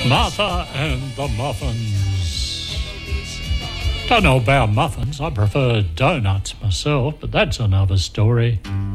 Martha and the Muffins. Don't know about muffins. I prefer donuts myself, but that's another story.